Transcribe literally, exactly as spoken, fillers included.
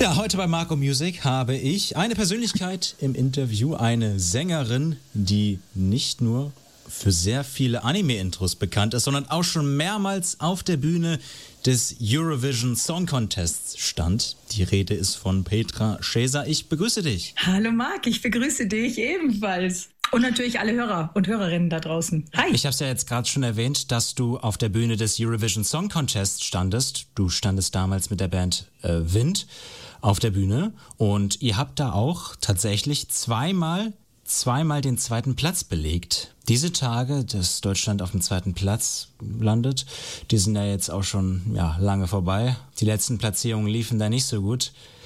Ja, heute bei Marco Music habe ich eine Persönlichkeit im Interview, eine Sängerin, die nicht nur für sehr viele Anime-Intros bekannt ist, sondern auch schon mehrmals auf der Bühne des Eurovision Song Contests stand. Die Rede ist von Petra Scheser. Ich begrüße dich. Hallo Marc, ich begrüße dich ebenfalls. Und natürlich alle Hörer und Hörerinnen da draußen. Hi. Ich habe es ja jetzt gerade schon erwähnt, dass du auf der Bühne des Eurovision Song Contests standest. Du standest damals mit der Band äh, Wind auf der Bühne und ihr habt da auch tatsächlich zweimal zweimal den zweiten Platz belegt. Diese Tage, dass Deutschland auf dem zweiten Platz landet, die sind ja jetzt auch schon ja, lange vorbei. Die letzten Platzierungen liefen da nicht so gut.